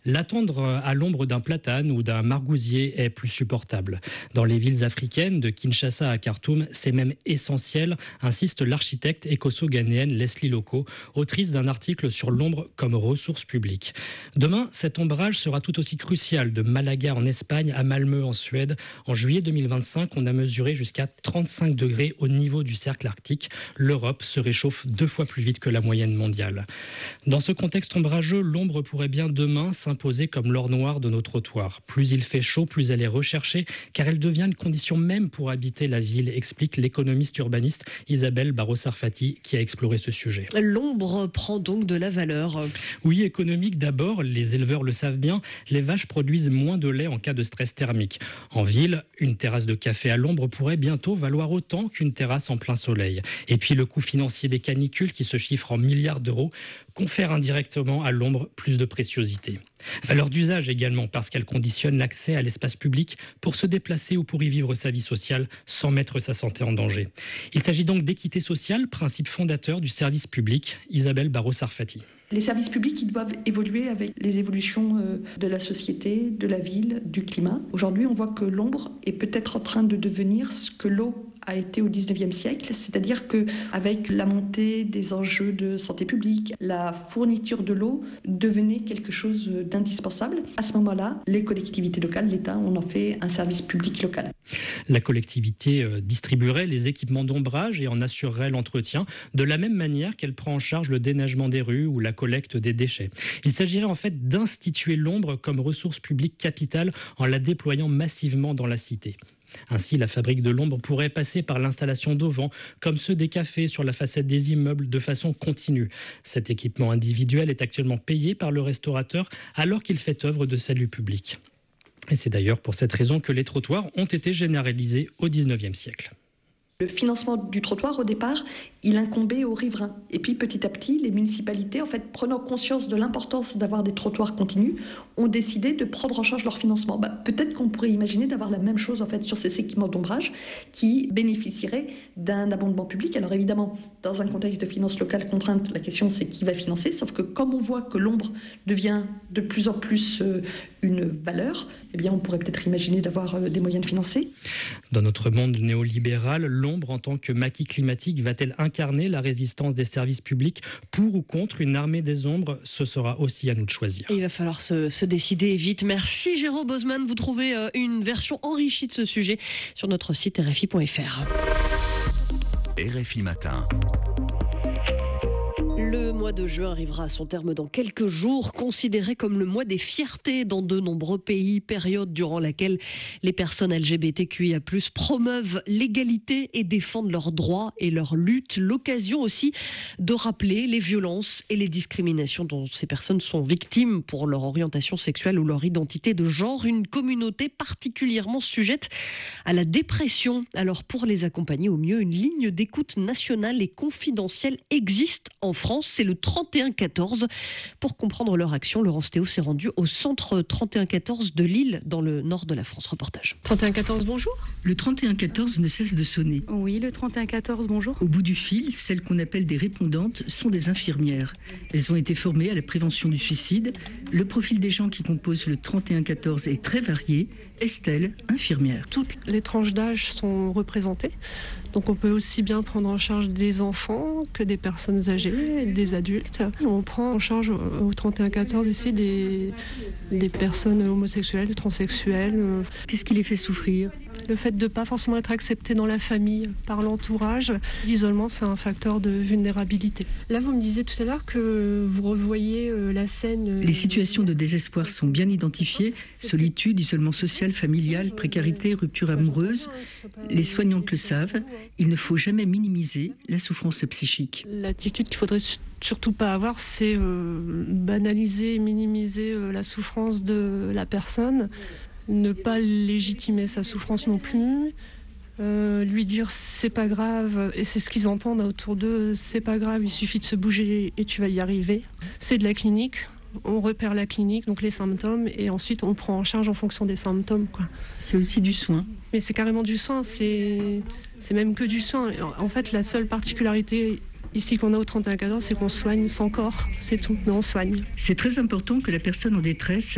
L'attendre à l'ombre d'un platane ou d'un margousier est plus supportable. Dans les villes africaines, de Kinshasa à Khartoum, c'est même essentiel, insiste l'architecte écosso-ghanéenne Leslie Loko, autrice d'un article sur l'ombre comme ressource publique. Demain, cet ombrage sera tout aussi crucial. De Malaga en Espagne à Malmö en Suède. En juillet 2025, on a mesuré jusqu'à 35 degrés au niveau du cercle arctique. L'Europe se réchauffe 2 fois plus vite que la moyenne mondiale. Dans ce contexte ombrageux, l'ombre pourrait bien demain s'imposer comme l'or noir de nos trottoirs. Plus il fait chaud, plus elle est recherchée, car elle devient une condition même pour habiter la ville, explique l'économiste urbaniste Isabelle Barros-Sarfati, qui a exploré ce sujet. L'ombre prend donc de la valeur. Oui, économique d'abord, les éleveurs le savent bien, les vaches produisent moins de lait en cas de stress thermique. En ville, une terrasse de café à l'ombre pourrait bientôt valoir autant qu'une terrasse en plein soleil. Et puis le coût financier des canicules, qui se chiffre en milliards d'euros, confère indirectement à l'ombre plus de préciosité. Valeur d'usage également, parce qu'elle conditionne l'accès à l'espace public pour se déplacer ou pour y vivre sa vie sociale sans mettre sa santé en danger. Il s'agit donc d'équité sociale, principe fondateur du service public. Isabelle Barros-Sarfati. Les services publics, ils doivent évoluer avec les évolutions de la société, de la ville, du climat. Aujourd'hui, on voit que l'ombre est peut-être en train de devenir ce que l'eau a été au 19e siècle, c'est-à-dire qu'avec la montée des enjeux de santé publique, la fourniture de l'eau devenait quelque chose d'indispensable. À ce moment-là, les collectivités locales, l'État, on en fait un service public local. La collectivité distribuerait les équipements d'ombrage et en assurerait l'entretien de la même manière qu'elle prend en charge le déneigement des rues ou la collecte des déchets. Il s'agirait en fait d'instituer l'ombre comme ressource publique capitale en la déployant massivement dans la cité. Ainsi, la fabrique de l'ombre pourrait passer par l'installation d'auvents, comme ceux des cafés sur la façade des immeubles, de façon continue. Cet équipement individuel est actuellement payé par le restaurateur alors qu'il fait œuvre de salut public. Et c'est d'ailleurs pour cette raison que les trottoirs ont été généralisés au XIXe siècle. Le financement du trottoir, au départ, il incombait aux riverains. Et puis, petit à petit, les municipalités, en fait, prenant conscience de l'importance d'avoir des trottoirs continus, ont décidé de prendre en charge leur financement. Peut-être qu'on pourrait imaginer d'avoir la même chose, en fait, sur ces équipements d'ombrage qui bénéficieraient d'un abondement public. Alors évidemment, dans un contexte de finances locales contraintes, la question c'est qui va financer. Sauf que comme on voit que l'ombre devient de plus en plus une valeur, eh bien, on pourrait peut-être imaginer d'avoir des moyens de financer. Dans notre monde néolibéral, l'ombre en tant que maquis climatique va-t-elle incarner la résistance des services publics pour ou contre une armée des ombres? Ce sera aussi à nous de choisir. Et il va falloir se décider vite. Merci Jérôme Bosman. Vous trouvez une version enrichie de ce sujet sur notre site rfi.fr. RFI Matin. Le mois de juin arrivera à son terme dans quelques jours, considéré comme le mois des fiertés dans de nombreux pays, période durant laquelle les personnes LGBTQIA+ promeuvent l'égalité et défendent leurs droits et leurs luttes. L'occasion aussi de rappeler les violences et les discriminations dont ces personnes sont victimes pour leur orientation sexuelle ou leur identité de genre. Une communauté particulièrement sujette à la dépression. Alors pour les accompagner au mieux, une ligne d'écoute nationale et confidentielle existe en France. C'est le 3114. Pour comprendre leur action, Laurence Théo s'est rendue au centre 3114 de Lille, dans le nord de la France. Reportage. 3114, bonjour. Le 3114 ne cesse de sonner. Oui, le 3114, bonjour. Au bout du fil, celles qu'on appelle des répondantes sont des infirmières. Elles ont été formées à la prévention du suicide. Le profil des gens qui composent le 3114 est très varié. Estelle, infirmière. Toutes les tranches d'âge sont représentées. Donc on peut aussi bien prendre en charge des enfants que des personnes âgées, des adultes. On prend en charge au 3114 ici des personnes homosexuelles, transsexuelles. Qu'est-ce qui les fait souffrir ? Le fait de ne pas forcément être accepté dans la famille, par l'entourage. L'isolement, c'est un facteur de vulnérabilité. Là, vous me disiez tout à l'heure que vous revoyez la scène... Les situations de désespoir sont bien identifiées. Solitude, isolement social, familial, précarité, rupture amoureuse. Les soignantes le savent. Il ne faut jamais minimiser la souffrance psychique. L'attitude qu'il faudrait surtout pas avoir, c'est banaliser, minimiser la souffrance de la personne. Ne pas légitimer sa souffrance non plus, lui dire c'est pas grave, et c'est ce qu'ils entendent autour d'eux, c'est pas grave, il suffit de se bouger et tu vas y arriver. C'est de la clinique, on repère la clinique, donc les symptômes, et ensuite on prend en charge en fonction des symptômes, quoi. C'est aussi du soin. Mais c'est carrément du soin, c'est même que du soin. En fait, la seule particularité ici qu'on a au 3114, c'est qu'on soigne son corps, c'est tout, mais on soigne. C'est très important que la personne en détresse